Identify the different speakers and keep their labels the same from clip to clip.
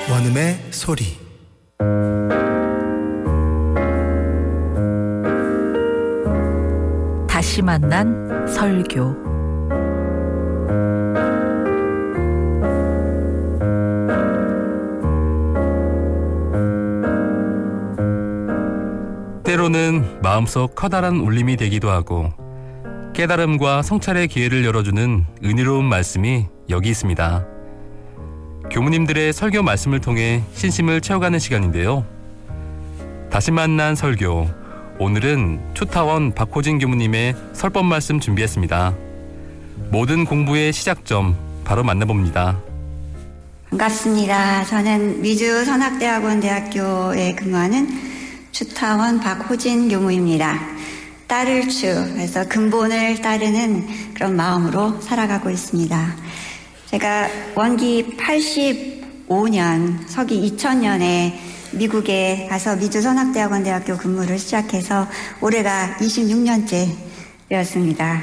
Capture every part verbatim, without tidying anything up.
Speaker 1: 원음의 소리.
Speaker 2: 다시 만난 설교.
Speaker 3: 때로는 마음속 커다란 울림이 되기도 하고 깨달음과 성찰의 기회를 열어주는 은혜로운 말씀이 여기 있습니다. 교무님들의 설교 말씀을 통해 신심을 채워가는 시간인데요. 다시 만난 설교, 오늘은 초타원 박호진 교무님의 설법 말씀 준비했습니다. 모든 공부의 시작점 바로 만나봅니다.
Speaker 4: 반갑습니다. 저는 미주 선학대학원 대학교에 근무하는 초타원 박호진 교무입니다. 딸을 추해서 근본을 따르는 그런 마음으로 살아가고 있습니다. 제가 원기 팔십오 년, 서기 이천 년에 미국에 가서 미주 선학대학원 대학교 근무를 시작해서 올해가 이십육 년째 되었습니다.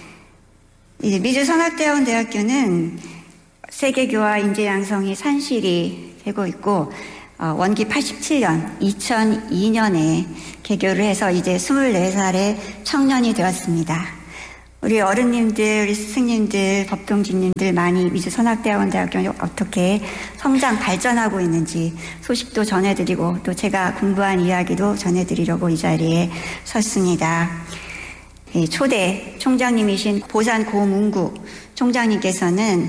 Speaker 4: 이제 미주 선학대학원 대학교는 세계교화 인재양성이 산실이 되고 있고 어, 원기 팔십칠 년, 이천이 년에 개교를 해서 이제 스물네 살의 청년이 되었습니다. 우리 어른님들, 우리 스승님들, 법동지님들 많이 미주 선학대학원 대학교 어떻게 성장 발전하고 있는지 소식도 전해드리고 또 제가 공부한 이야기도 전해드리려고 이 자리에 섰습니다. 초대 총장님이신 보산 고문구 총장님께서는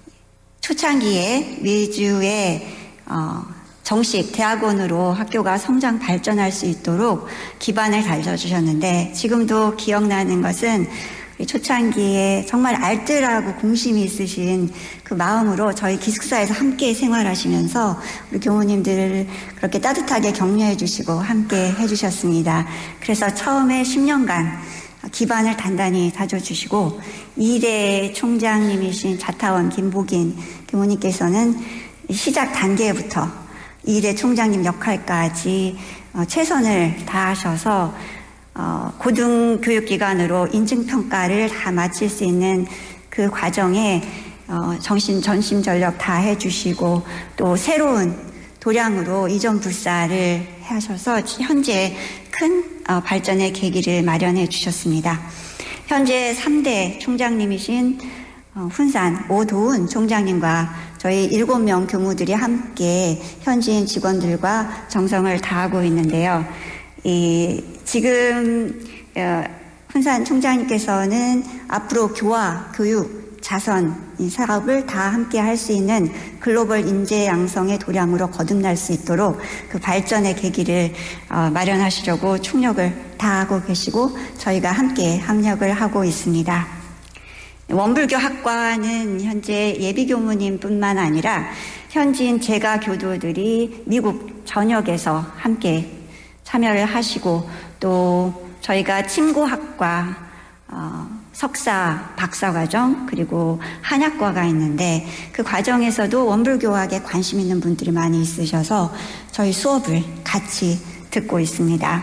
Speaker 4: 초창기에 미주에 어, 정식 대학원으로 학교가 성장 발전할 수 있도록 기반을 달려주셨는데 지금도 기억나는 것은 초창기에 정말 알뜰하고 공심이 있으신 그 마음으로 저희 기숙사에서 함께 생활하시면서 우리 교무님들을 그렇게 따뜻하게 격려해 주시고 함께 해주셨습니다. 그래서 처음에 십 년간 기반을 단단히 다져주시고 이 대 총장님이신 자타원 김복인 교무님께서는 시작 단계부터 이 대 총장님 역할까지 최선을 다하셔서 어, 고등교육기관으로 인증평가를 다 마칠 수 있는 그 과정에 어, 정신, 전심전력 다 해주시고 또 새로운 도량으로 이전 불사를 하셔서 현재 큰 어, 발전의 계기를 마련해 주셨습니다. 현재 삼 대 총장님이신 어, 훈산 오도훈 총장님과 저희 일곱 명 교무들이 함께 현지인 직원들과 정성을 다하고 있는데요. 이 지금 어, 훈산 총장님께서는 앞으로 교화, 교육, 자선 이 사업을 다 함께 할 수 있는 글로벌 인재 양성의 도량으로 거듭날 수 있도록 그 발전의 계기를 어, 마련하시려고 총력을 다하고 계시고 저희가 함께 합력을 하고 있습니다. 원불교 학과는 현재 예비교무님뿐만 아니라 현지인 재가 교도들이 미국 전역에서 함께 참여를 하시고 또 저희가 침구학과, 어, 석사, 박사과정 그리고 한약과가 있는데 그 과정에서도 원불교학에 관심 있는 분들이 많이 있으셔서 저희 수업을 같이 듣고 있습니다.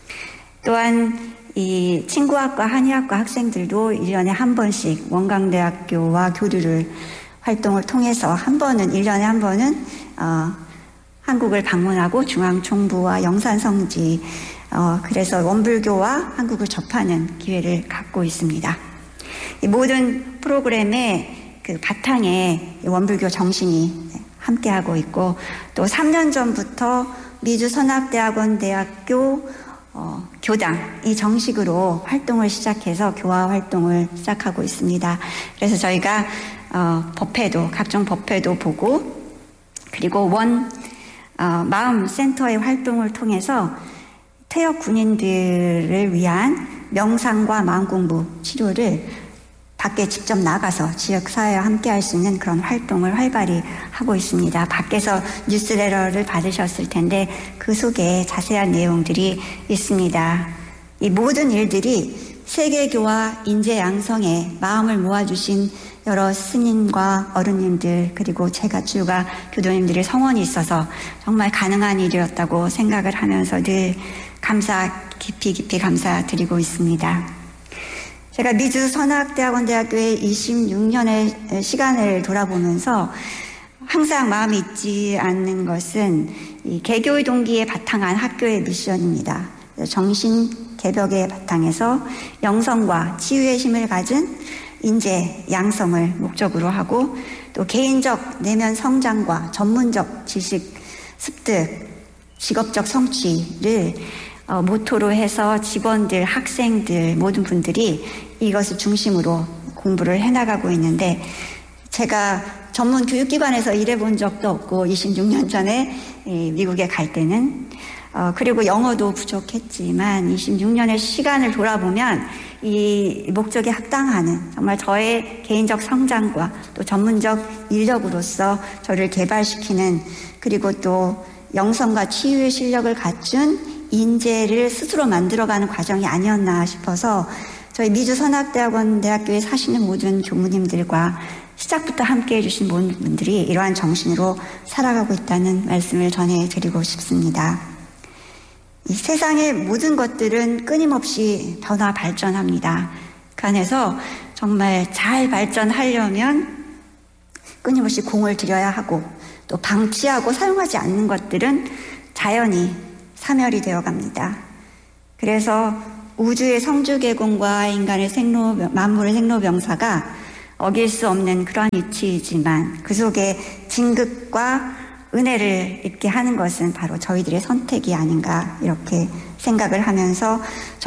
Speaker 4: 또한 이 침구학과, 한의학과 학생들도 일 년에 한 번씩 원광대학교와 교류를 활동을 통해서 한 번은 일 년에 한 번은 어, 한국을 방문하고 중앙총부와 영산성지 어, 그래서 원불교와 한국을 접하는 기회를 갖고 있습니다. 이 모든 프로그램의 그 바탕에 원불교 정신이 함께하고 있고 또 삼 년 전부터 미주선학대학원 대학교 어, 교당 이 정식으로 활동을 시작해서 교화 활동을 시작하고 있습니다. 그래서 저희가 어, 법회도 각종 법회도 보고 그리고 원 어, 마음 센터의 활동을 통해서 퇴역 군인들을 위한 명상과 마음공부 치료를 밖에 직접 나가서 지역사회와 함께 할 수 있는 그런 활동을 활발히 하고 있습니다. 밖에서 뉴스레터를 받으셨을 텐데 그 속에 자세한 내용들이 있습니다. 이 모든 일들이 세계교화 인재 양성에 마음을 모아주신 여러 스님과 어른님들 그리고 제가 주가 교도님들의 성원이 있어서 정말 가능한 일이었다고 생각을 하면서 늘 감사 깊이 깊이 감사드리고 있습니다. 제가 미주 선학대학원 대학교의 이십육 년의 시간을 돌아보면서 항상 마음이 있지 않는 것은 이 개교의 동기에 바탕한 학교의 미션입니다. 정신 개벽의 바탕에서 영성과 치유의 힘을 가진 인재, 양성을 목적으로 하고 또 개인적 내면 성장과 전문적 지식 습득, 직업적 성취를 어, 모토로 해서 직원들, 학생들 모든 분들이 이것을 중심으로 공부를 해나가고 있는데 제가 전문 교육기관에서 일해본 적도 없고 이십육 년 전에 미국에 갈 때는 어, 그리고 영어도 부족했지만 이십육 년의 시간을 돌아보면 이 목적에 합당하는 정말 저의 개인적 성장과 또 전문적 인력으로서 저를 개발시키는 그리고 또 영성과 치유의 실력을 갖춘 인재를 스스로 만들어가는 과정이 아니었나 싶어서 저희 미주선악대학원 대학교에 사시는 모든 교무님들과 시작부터 함께해 주신 모든 분들이 이러한 정신으로 살아가고 있다는 말씀을 전해드리고 싶습니다. 이 세상의 모든 것들은 끊임없이 변화 발전합니다. 그 안에서 정말 잘 발전하려면 끊임없이 공을 들여야 하고 또 방치하고 사용하지 않는 것들은 자연히 사멸이 되어 갑니다. 그래서 우주의 성주개공과 인간의 생로, 만물의 생로병사가 어길 수 없는 그런 이치이지만 그 속에 진극과 은혜를 입게 하는 것은 바로 저희들의 선택이 아닌가 이렇게 생각을 하면서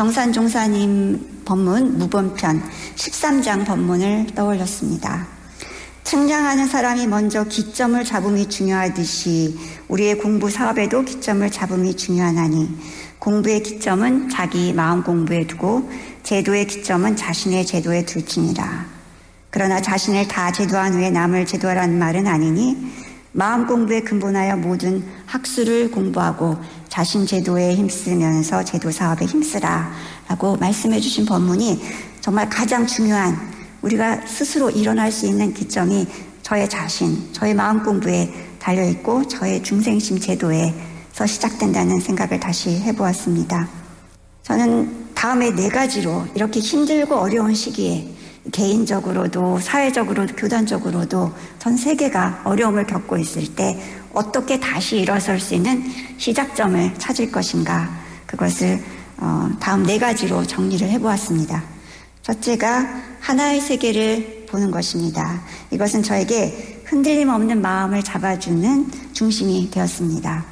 Speaker 4: 정산종사님 법문 무본편 십삼 장 법문을 떠올렸습니다. 측량하는 사람이 먼저 기점을 잡음이 중요하듯이 우리의 공부 사업에도 기점을 잡음이 중요하나니 공부의 기점은 자기 마음 공부에 두고 제도의 기점은 자신의 제도에 둘지니라. 그러나 자신을 다 제도한 후에 남을 제도하라는 말은 아니니 마음 공부에 근본하여 모든 학술을 공부하고 자신 제도에 힘쓰면서 제도 사업에 힘쓰라 라고 말씀해 주신 법문이 정말 가장 중요한 우리가 스스로 일어날 수 있는 기점이 저의 자신, 저의 마음 공부에 달려있고 저의 중생심 제도에서 시작된다는 생각을 다시 해보았습니다. 저는 다음에 네 가지로 이렇게 힘들고 어려운 시기에 개인적으로도 사회적으로도 교단적으로도 전 세계가 어려움을 겪고 있을 때 어떻게 다시 일어설 수 있는 시작점을 찾을 것인가 그것을 어, 다음 네 가지로 정리를 해보았습니다. 첫째가 하나의 세계를 보는 것입니다. 이것은 저에게 흔들림 없는 마음을 잡아주는 중심이 되었습니다.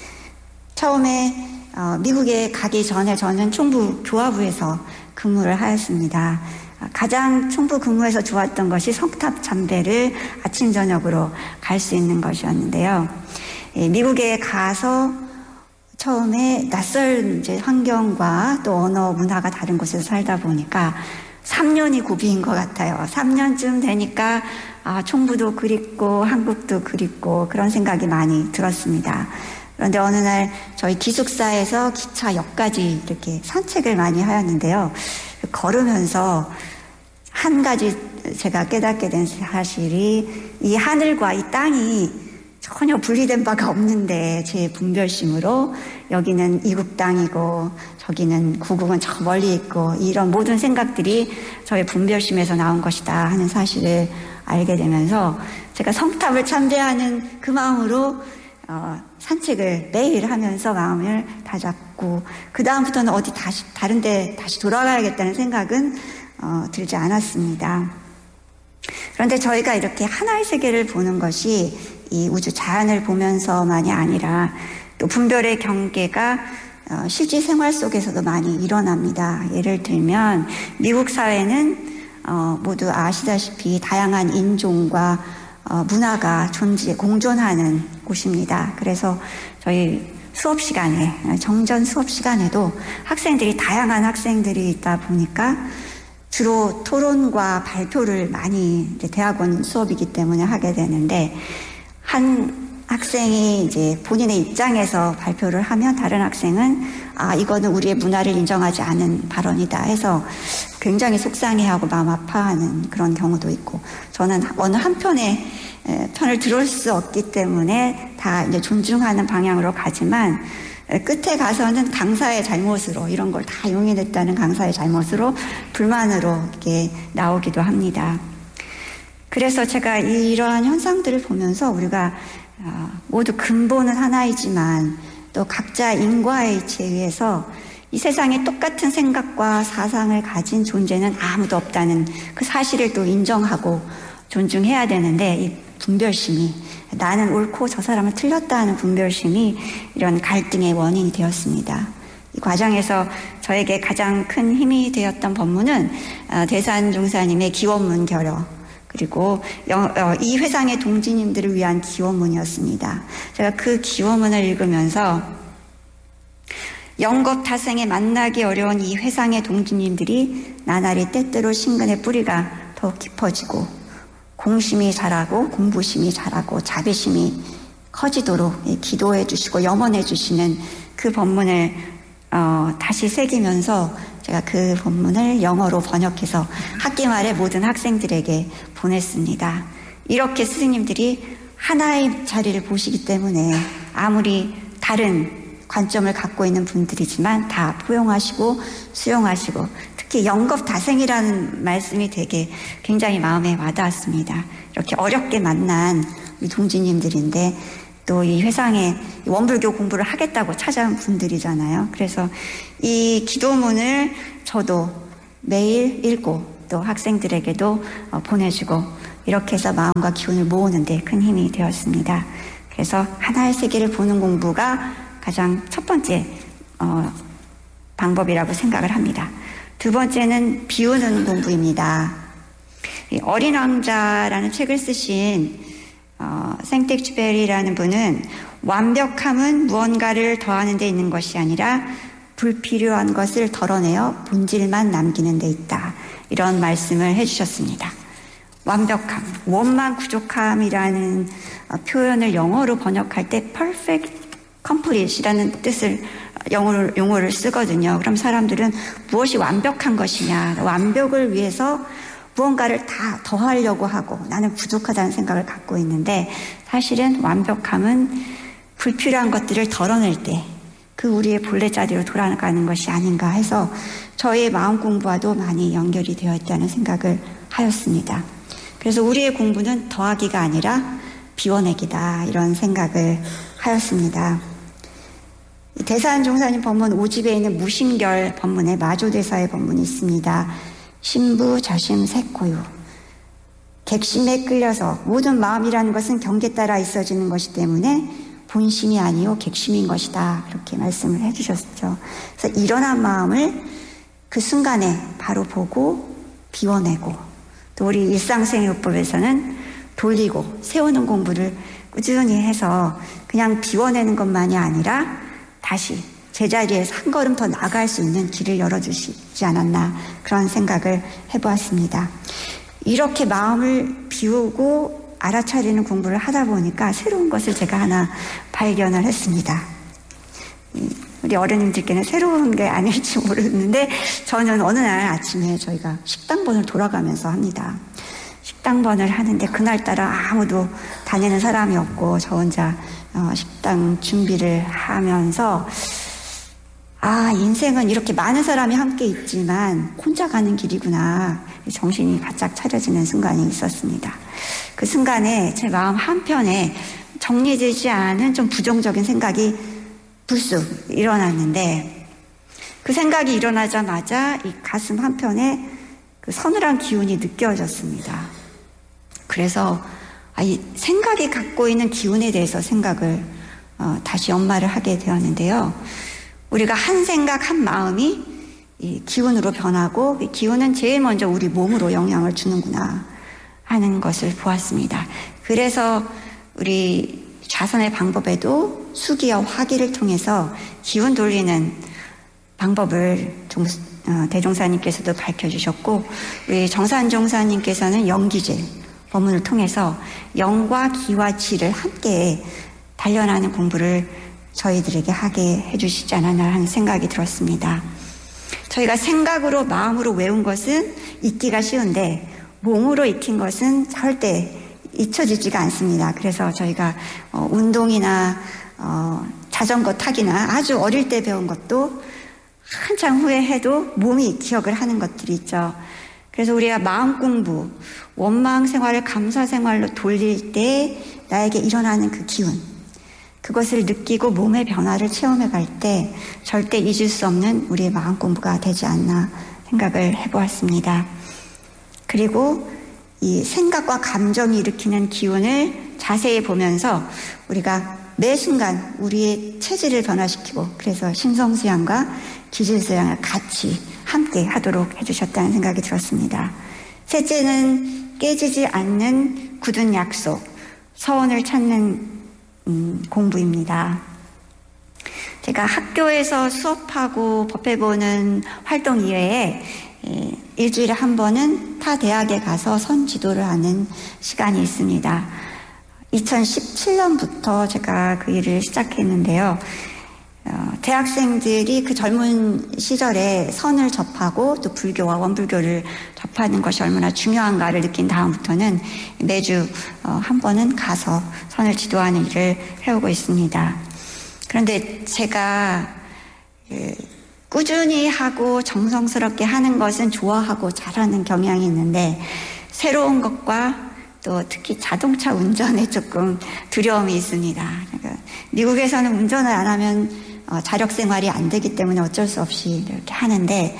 Speaker 4: 처음에 어, 미국에 가기 전에 저는 총부 교화부에서 근무를 하였습니다. 가장 총부 근무에서 좋았던 것이 성탑 참배를 아침 저녁으로 갈 수 있는 것이었는데요. 예, 미국에 가서 처음에 낯설 이제 환경과 또 언어 문화가 다른 곳에서 살다 보니까 삼 년이 고비인 것 같아요. 삼 년쯤 되니까 아, 총부도 그립고 한국도 그립고 그런 생각이 많이 들었습니다. 그런데 어느 날 저희 기숙사에서 기차역까지 이렇게 산책을 많이 하였는데요. 걸으면서 한 가지 제가 깨닫게 된 사실이 이 하늘과 이 땅이 전혀 분리된 바가 없는데 제 분별심으로 여기는 이국 땅이고 저기는 구국은 저 멀리 있고 이런 모든 생각들이 저의 분별심에서 나온 것이다 하는 사실을 알게 되면서 제가 성탑을 참배하는 그 마음으로 어, 산책을 매일 하면서 마음을 다잡고 그 다음부터는 어디 다시 다른 데 다시 돌아가야겠다는 생각은 어, 들지 않았습니다. 그런데 저희가 이렇게 하나의 세계를 보는 것이 이 우주 자연을 보면서만이 아니라 또 분별의 경계가 어, 실제 생활 속에서도 많이 일어납니다. 예를 들면 미국 사회는 어, 모두 아시다시피 다양한 인종과 어, 문화가 존재, 공존하는 곳입니다. 그래서 저희 수업 시간에, 정전 수업 시간에도 학생들이, 다양한 학생들이 있다 보니까 주로 토론과 발표를 많이 이제 대학원 수업이기 때문에 하게 되는데, 한 학생이 이제 본인의 입장에서 발표를 하면 다른 학생은 아, 이거는 우리의 문화를 인정하지 않은 발언이다 해서 굉장히 속상해하고 마음 아파하는 그런 경우도 있고, 저는 어느 한편의 편을 들을 수 없기 때문에 다 이제 존중하는 방향으로 가지만 끝에 가서는 강사의 잘못으로, 이런 걸 다 용인했다는 강사의 잘못으로 불만으로 이렇게 나오기도 합니다. 그래서 제가 이러한 현상들을 보면서 우리가 모두 근본은 하나이지만 또 각자 인과의 이치에 의해서 이 세상에 똑같은 생각과 사상을 가진 존재는 아무도 없다는 그 사실을 또 인정하고 존중해야 되는데, 이 분별심이, 나는 옳고 저 사람은 틀렸다 하는 분별심이 이런 갈등의 원인이 되었습니다. 이 과정에서 저에게 가장 큰 힘이 되었던 법문은 대산종사님의 기원문 결어, 그리고 이 회상의 동지님들을 위한 기원문이었습니다. 제가 그 기원문을 읽으면서 영겁타생에 만나기 어려운 이 회상의 동지님들이 나날이 때때로 신근의 뿌리가 더욱 깊어지고 공심이 자라고 공부심이 자라고 자비심이 커지도록 기도해 주시고 염원해 주시는 그 법문을 어, 다시 새기면서 제가 그 본문을 영어로 번역해서 학기 말에 모든 학생들에게 보냈습니다. 이렇게 스승님들이 하나의 자리를 보시기 때문에 아무리 다른 관점을 갖고 있는 분들이지만 다 포용하시고 수용하시고, 특히 영겁다생이라는 말씀이 되게 굉장히 마음에 와닿았습니다. 이렇게 어렵게 만난 우리 동지님들인데 또 이 회상에 원불교 공부를 하겠다고 찾아온 분들이잖아요. 그래서 이 기도문을 저도 매일 읽고 또 학생들에게도 보내주고 이렇게 해서 마음과 기운을 모으는 데 큰 힘이 되었습니다. 그래서 하나의 세계를 보는 공부가 가장 첫 번째 어, 방법이라고 생각을 합니다. 두 번째는 비우는 공부입니다. 어린 왕자라는 책을 쓰신 어, 생텍쥐베리라는 분은 완벽함은 무언가를 더하는 데 있는 것이 아니라 불필요한 것을 덜어내어 본질만 남기는 데 있다. 이런 말씀을 해주셨습니다. 완벽함, 원만 부족함이라는 어, 표현을 영어로 번역할 때 perfect complete이라는 뜻을 영어로, 용어를 쓰거든요. 그럼 사람들은 무엇이 완벽한 것이냐, 완벽을 위해서 무언가를 다 더하려고 하고 나는 부족하다는 생각을 갖고 있는데, 사실은 완벽함은 불필요한 것들을 덜어낼 때 그 우리의 본래 자리로 돌아가는 것이 아닌가 해서 저의 마음 공부와도 많이 연결이 되어 있다는 생각을 하였습니다. 그래서 우리의 공부는 더하기가 아니라 비워내기다, 이런 생각을 하였습니다. 대산종사님 법문 오 집에 있는 무심결 법문에 마조대사의 법문이 있습니다. 신부 자심 색고유, 객심에 끌려서 모든 마음이라는 것은 경계 따라 있어지는 것이 때문에 본심이 아니요 객심인 것이다, 이렇게 말씀을 해주셨죠. 그래서 일어난 마음을 그 순간에 바로 보고 비워내고, 또 우리 일상생활법에서는 돌리고 세우는 공부를 꾸준히 해서 그냥 비워내는 것만이 아니라 다시 제자리에서 한 걸음 더 나아갈 수 있는 길을 열어주시지 않았나, 그런 생각을 해보았습니다. 이렇게 마음을 비우고 알아차리는 공부를 하다 보니까 새로운 것을 제가 하나 발견을 했습니다. 우리 어른님들께는 새로운 게 아닐지 모르는데, 저는 어느 날 아침에 저희가 식당번을 돌아가면서 합니다. 식당번을 하는데 그날따라 아무도 다니는 사람이 없고 저 혼자 식당 준비를 하면서, 아, 인생은 이렇게 많은 사람이 함께 있지만 혼자 가는 길이구나, 정신이 바짝 차려지는 순간이 있었습니다. 그 순간에 제 마음 한편에 정리되지 않은 좀 부정적인 생각이 불쑥 일어났는데, 그 생각이 일어나자마자 이 가슴 한편에 그 서늘한 기운이 느껴졌습니다. 그래서 아, 이 생각이 갖고 있는 기운에 대해서 생각을 어, 다시 연마를 하게 되었는데요. 우리가 한 생각 한 마음이 이 기운으로 변하고, 그 기운은 제일 먼저 우리 몸으로 영향을 주는구나 하는 것을 보았습니다. 그래서 우리 좌선의 방법에도 수기와 화기를 통해서 기운 돌리는 방법을 종, 어, 대종사님께서도 밝혀주셨고, 우리 정산종사님께서는 영기제 법문을 통해서 영과 기와 지를 함께 단련하는 공부를 저희들에게 하게 해주시지 않았나 하는 생각이 들었습니다. 저희가 생각으로 마음으로 외운 것은 잊기가 쉬운데 몸으로 익힌 것은 절대 잊혀지지가 않습니다. 그래서 저희가 어, 운동이나 어, 자전거 타기나 아주 어릴 때 배운 것도 한참 후에 해도 몸이 기억을 하는 것들이 있죠. 그래서 우리가 마음 공부, 원망 생활을 감사 생활로 돌릴 때 나에게 일어나는 그 기운, 그것을 느끼고 몸의 변화를 체험해 갈 때 절대 잊을 수 없는 우리의 마음 공부가 되지 않나 생각을 해보았습니다. 그리고 이 생각과 감정이 일으키는 기운을 자세히 보면서 우리가 매 순간 우리의 체질을 변화시키고, 그래서 심성수양과 기질수양을 같이 함께 하도록 해주셨다는 생각이 들었습니다. 셋째는 깨지지 않는 굳은 약속, 서원을 찾는 음, 공부입니다. 제가 학교에서 수업하고 법회보는 활동 이외에 예, 일주일에 한 번은 타 대학에 가서 선 지도를 하는 시간이 있습니다. 이천십칠 년부터 제가 그 일을 시작했는데요. 어, 대학생들이 그 젊은 시절에 선을 접하고 또 불교와 원불교를 접하는 것이 얼마나 중요한가를 느낀 다음부터는 매주 어, 한 번은 가서 선을 지도하는 일을 해오고 있습니다. 그런데 제가 그, 꾸준히 하고 정성스럽게 하는 것은 좋아하고 잘하는 경향이 있는데, 새로운 것과 또 특히 자동차 운전에 조금 두려움이 있습니다. 그러니까 미국에서는 운전을 안 하면 어, 자력 생활이 안 되기 때문에 어쩔 수 없이 이렇게 하는데,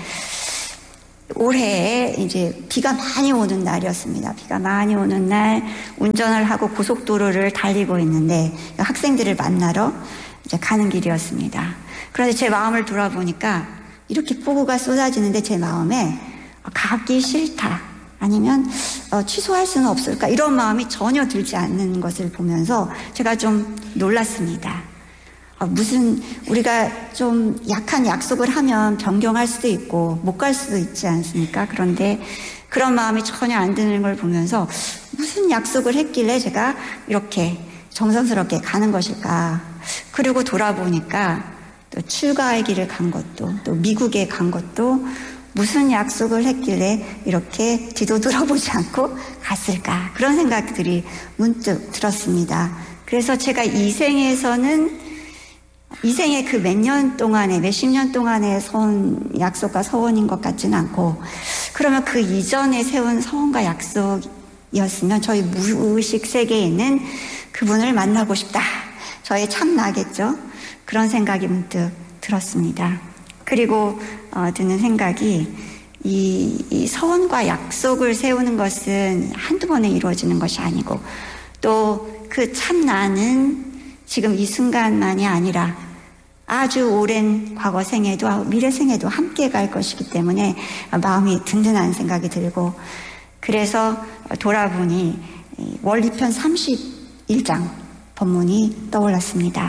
Speaker 4: 올해 이제 비가 많이 오는 날이었습니다. 비가 많이 오는 날 운전을 하고 고속도로를 달리고 있는데 학생들을 만나러 이제 가는 길이었습니다. 그런데 제 마음을 돌아보니까 이렇게 폭우가 쏟아지는데 제 마음에 가기 싫다, 아니면 어, 취소할 수는 없을까, 이런 마음이 전혀 들지 않는 것을 보면서 제가 좀 놀랐습니다. 어, 무슨 우리가 좀 약한 약속을 하면 변경할 수도 있고 못 갈 수도 있지 않습니까? 그런데 그런 마음이 전혀 안 드는 걸 보면서 무슨 약속을 했길래 제가 이렇게 정성스럽게 가는 것일까. 그리고 돌아보니까 또 출가의 길을 간 것도, 또 미국에 간 것도 무슨 약속을 했길래 이렇게 뒤도 돌아보지 않고 갔을까, 그런 생각들이 문득 들었습니다. 그래서 제가 이 생에서는 이 생의 그 몇 년 동안에, 몇십 년 동안의 선, 약속과 서원인 것 같지는 않고, 그러면 그 이전에 세운 서원과 약속이었으면 저희 무의식 세계에 있는 그분을 만나고 싶다, 저의 참나겠죠. 그런 생각이 문득 들었습니다. 그리고 어, 드는 생각이 이, 이 서원과 약속을 세우는 것은 한두 번에 이루어지는 것이 아니고, 또 그 참나는 지금 이 순간만이 아니라 아주 오랜 과거 생에도 미래 생에도 함께 갈 것이기 때문에 마음이 든든한 생각이 들고, 그래서 돌아보니 원리편 삼십일 장 법문이 떠올랐습니다.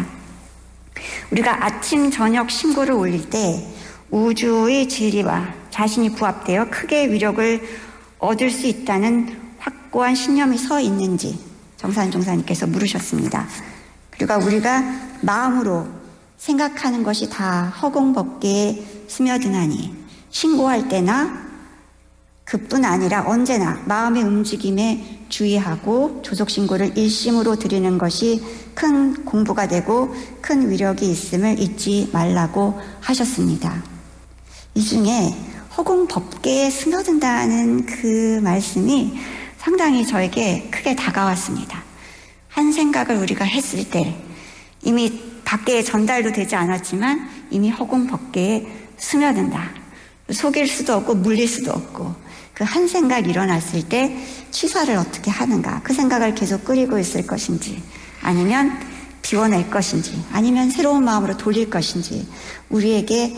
Speaker 4: 우리가 아침 저녁 신고를 올릴 때 우주의 진리와 자신이 부합되어 크게 위력을 얻을 수 있다는 확고한 신념이 서 있는지 정산 종사님께서 물으셨습니다. 그리고 우리가 마음으로 생각하는 것이 다 허공법계에 스며드나니 신고할 때나 그뿐 아니라 언제나 마음의 움직임에 주의하고 조속신고를 일심으로 드리는 것이 큰 공부가 되고 큰 위력이 있음을 잊지 말라고 하셨습니다. 이 중에 허공법계에 스며든다는 그 말씀이 상당히 저에게 크게 다가왔습니다. 한 생각을 우리가 했을 때 이미 밖에 전달도 되지 않았지만 이미 허공법계에 스며든다. 속일 수도 없고 물릴 수도 없고, 그 한 생각 일어났을 때 취사를 어떻게 하는가, 그 생각을 계속 끓이고 있을 것인지, 아니면 비워낼 것인지, 아니면 새로운 마음으로 돌릴 것인지, 우리에게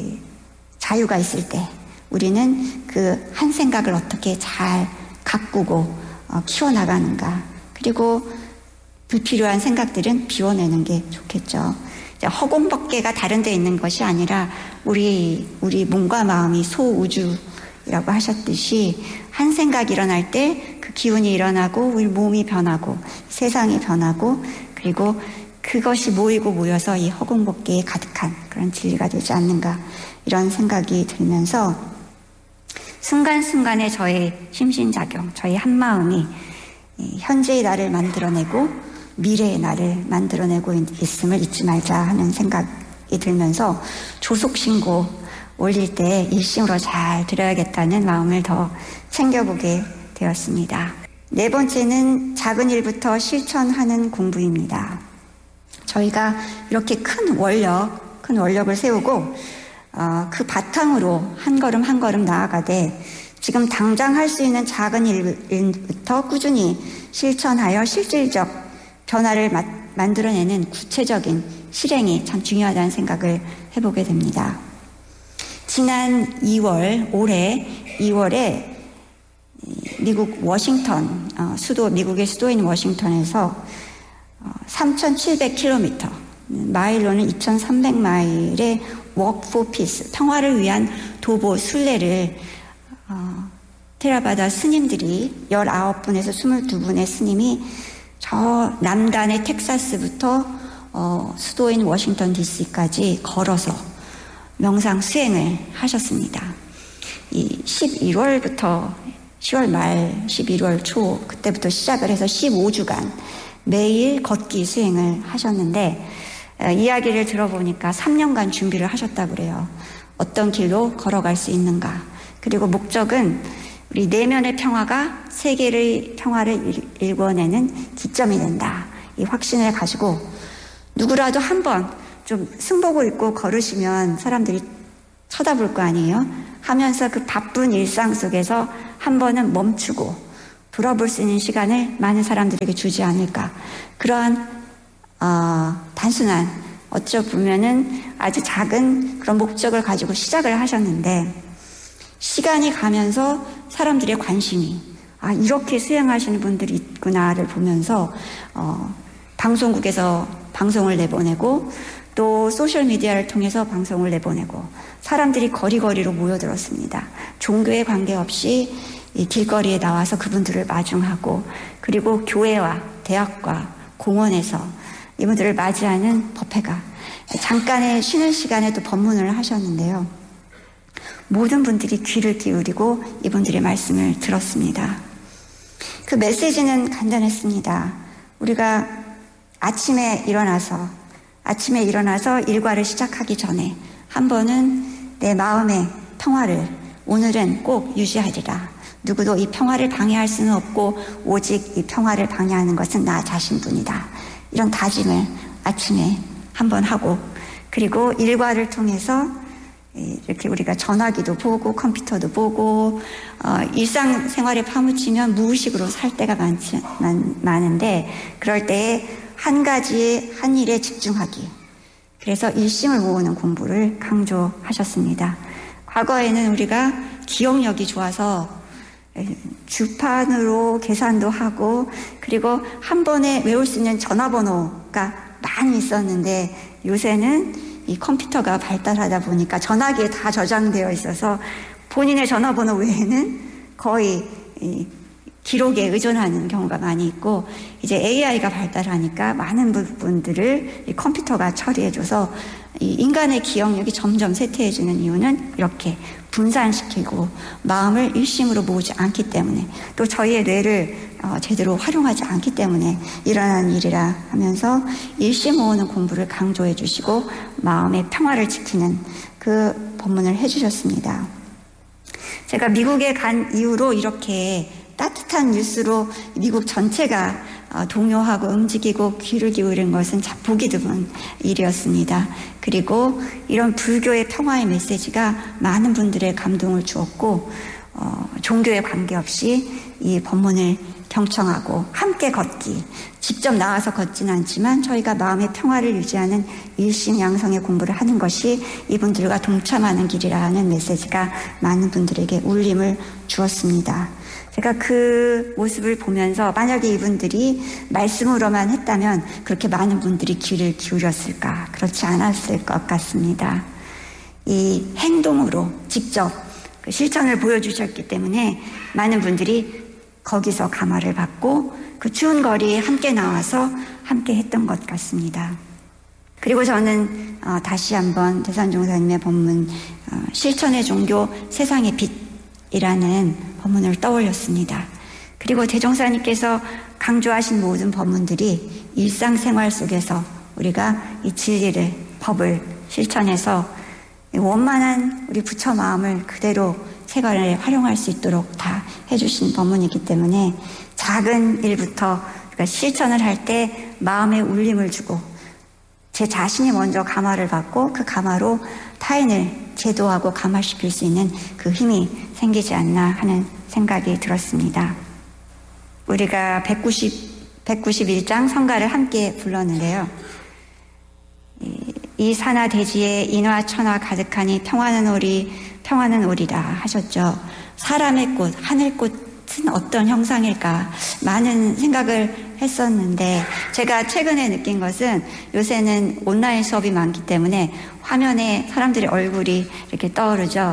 Speaker 4: 자유가 있을 때 우리는 그 한 생각을 어떻게 잘 가꾸고 키워나가는가, 그리고 불필요한 생각들은 비워내는 게 좋겠죠. 허공법계가 다른 데 있는 것이 아니라 우리 우리 몸과 마음이 소우주라고 하셨듯이 한 생각 일어날 때 그 기운이 일어나고 우리 몸이 변하고 세상이 변하고, 그리고 그것이 모이고 모여서 이 허공법계에 가득한 그런 진리가 되지 않는가, 이런 생각이 들면서 순간순간의 저의 심신작용, 저의 한마음이 현재의 나를 만들어내고 미래의 나를 만들어내고 있음을 잊지 말자 하는 생각이 들면서 조속신고, 올릴 때 일심으로 잘 들어야겠다는 마음을 더 챙겨보게 되었습니다. 네 번째는 작은 일부터 실천하는 공부입니다. 저희가 이렇게 큰 원력, 큰 원력을 세우고 어, 그 바탕으로 한 걸음 한 걸음 나아가되 지금 당장 할 수 있는 작은 일부터 꾸준히 실천하여 실질적 변화를 마, 만들어내는 구체적인 실행이 참 중요하다는 생각을 해보게 됩니다. 지난 이월, 올해 이월에 미국 워싱턴, 어, 수도, 미국의 수도인 워싱턴에서 어, 삼천칠백 킬로미터, 마일로는 이천삼백 마일의 Walk for Peace, 평화를 위한 도보 순례를 어, 테라바다 스님들이 열아홉 분에서 스물두 분의 스님이 저 남단의 텍사스부터 어, 수도인 워싱턴 디씨까지 걸어서 명상 수행을 하셨습니다. 이 십일월부터 시월 말, 십일월 초 그때부터 시작을 해서 십오 주간 매일 걷기 수행을 하셨는데 어, 이야기를 들어보니까 삼 년간 준비를 하셨다고 그래요. 어떤 길로 걸어갈 수 있는가. 그리고 목적은 우리 내면의 평화가 세계의 평화를 일궈내는 기점이 된다. 이 확신을 가지고 누구라도 한번 좀 승복을 입고 걸으시면 사람들이 쳐다볼 거 아니에요? 하면서 그 바쁜 일상 속에서 한 번은 멈추고 돌아볼 수 있는 시간을 많은 사람들에게 주지 않을까. 그러한 어, 단순한 어쩌 보면은 아주 작은 그런 목적을 가지고 시작을 하셨는데 시간이 가면서 사람들의 관심이 아 이렇게 수행하시는 분들이 있구나를 보면서 어, 방송국에서 방송을 내보내고 또 소셜미디어를 통해서 방송을 내보내고 사람들이 거리거리로 모여들었습니다. 종교에 관계없이 이 길거리에 나와서 그분들을 마중하고 그리고 교회와 대학과 공원에서 이분들을 맞이하는 법회가 잠깐의 쉬는 시간에 또 법문을 하셨는데요. 모든 분들이 귀를 기울이고 이분들의 말씀을 들었습니다. 그 메시지는 간단했습니다. 우리가 아침에 일어나서 아침에 일어나서 일과를 시작하기 전에 한 번은 내 마음의 평화를 오늘은 꼭 유지하리라. 누구도 이 평화를 방해할 수는 없고 오직 이 평화를 방해하는 것은 나 자신뿐이다. 이런 다짐을 아침에 한번 하고 그리고 일과를 통해서 이렇게 우리가 전화기도 보고 컴퓨터도 보고 어, 일상생활에 파묻히면 무의식으로 살 때가 많지, 많, 많은데 그럴 때에 한 가지 한 일에 집중하기. 그래서 일심을 모으는 공부를 강조하셨습니다. 과거에는 우리가 기억력이 좋아서 주판으로 계산도 하고 그리고 한 번에 외울 수 있는 전화번호가 많이 있었는데 요새는 이 컴퓨터가 발달하다 보니까 전화기에 다 저장되어 있어서 본인의 전화번호 외에는 거의 이 기록에 의존하는 경우가 많이 있고 이제 에이아이가 발달하니까 많은 부분들을 이 컴퓨터가 처리해줘서 이 인간의 기억력이 점점 쇠퇴해지는 이유는 이렇게 분산시키고 마음을 일심으로 모으지 않기 때문에 또 저희의 뇌를 어, 제대로 활용하지 않기 때문에 일어나는 일이라 하면서 일심 모으는 공부를 강조해 주시고 마음의 평화를 지키는 그 법문을 해주셨습니다. 제가 미국에 간 이후로 이렇게 따뜻한 뉴스로 미국 전체가 동요하고 움직이고 귀를 기울인 것은 참 보기 드문 일이었습니다. 그리고 이런 불교의 평화의 메시지가 많은 분들의 감동을 주었고 어, 종교에 관계없이 이 법문을 경청하고 함께 걷기, 직접 나와서 걷지는 않지만 저희가 마음의 평화를 유지하는 일심양성의 공부를 하는 것이 이분들과 동참하는 길이라는 메시지가 많은 분들에게 울림을 주었습니다. 제가 그 모습을 보면서 만약에 이분들이 말씀으로만 했다면 그렇게 많은 분들이 귀를 기울였을까? 그렇지 않았을 것 같습니다. 이 행동으로 직접 그 실천을 보여주셨기 때문에 많은 분들이 거기서 감화를 받고 그 추운 거리에 함께 나와서 함께 했던 것 같습니다. 그리고 저는 어, 다시 한번 대산종사님의 법문 어, 실천의 종교 세상의 빛이라는 법문을 떠올렸습니다. 그리고 대종사님께서 강조하신 모든 법문들이 일상생활 속에서 우리가 이 진리를 법을 실천해서 원만한 우리 부처 마음을 그대로 생활에 활용할 수 있도록 다 해주신 법문이기 때문에 작은 일부터 그러니까 실천을 할 때 마음에 울림을 주고 제 자신이 먼저 감화를 받고 그 감화로 타인을 제도하고 감화시킬 수 있는 그 힘이 생기지 않나 하는 생각이 들었습니다. 우리가 백구십, 백구십일 장 성가를 함께 불렀는데요. 이, 이 산하 대지에 인화 천하 가득하니 평화는 오리 평화는 오리라 하셨죠. 사람의 꽃, 하늘꽃은 어떤 형상일까 많은 생각을 했었는데 제가 최근에 느낀 것은 요새는 온라인 수업이 많기 때문에 화면에 사람들의 얼굴이 이렇게 떠오르죠.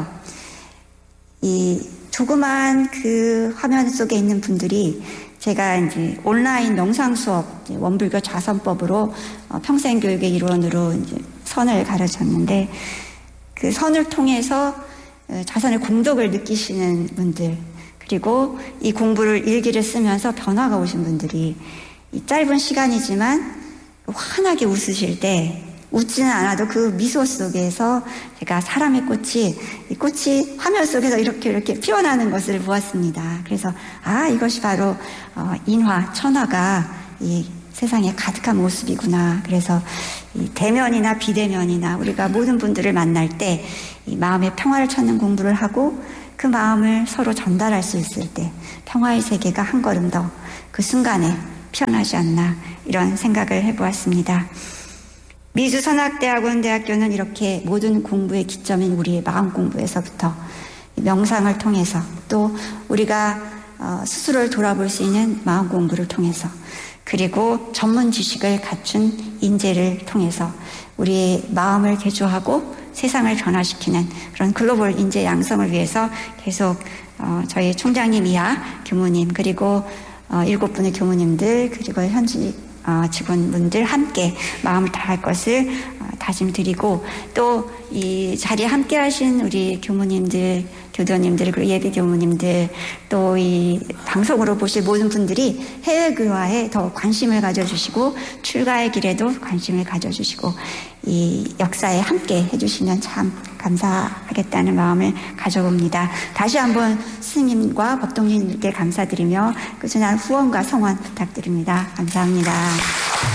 Speaker 4: 이 조그만 그 화면 속에 있는 분들이 제가 이제 온라인 명상 수업, 원불교 자선법으로 평생교육의 일원으로 이제 선을 가르쳤는데 그 선을 통해서 자선의 공덕을 느끼시는 분들, 그리고 이 공부를 일기를 쓰면서 변화가 오신 분들이 이 짧은 시간이지만 환하게 웃으실 때 웃지는 않아도 그 미소 속에서 제가 사람의 꽃이 이 꽃이 화면 속에서 이렇게 이렇게 피어나는 것을 보았습니다. 그래서 아 이것이 바로 어, 인화 천화가 이 세상에 가득한 모습이구나. 그래서 이 대면이나 비대면이나 우리가 모든 분들을 만날 때 이 마음의 평화를 찾는 공부를 하고 그 마음을 서로 전달할 수 있을 때 평화의 세계가 한 걸음 더 그 순간에 피어나지 않나 이런 생각을 해보았습니다. 미주선학대학원대학교는 이렇게 모든 공부의 기점인 우리의 마음 공부에서부터 명상을 통해서 또 우리가 스스로를 돌아볼 수 있는 마음 공부를 통해서 그리고 전문 지식을 갖춘 인재를 통해서 우리의 마음을 개조하고 세상을 변화시키는 그런 글로벌 인재 양성을 위해서 계속 저희 총장님 이하 교무님 그리고 일곱 분의 교무님들 그리고 현지 직원분들 함께 마음을 다할 것을 다짐드리고 또 이 자리에 함께 하신 우리 교무님들, 교도님들 그리고 예비 교무님들 또 이 방송으로 보실 모든 분들이 해외 교화에 더 관심을 가져주시고 출가의 길에도 관심을 가져주시고 이 역사에 함께 해주시면 참 감사하겠다는 마음을 가져봅니다. 다시 한번 스님과 법동님께 감사드리며 꾸준한 후원과 성원 부탁드립니다. 감사합니다.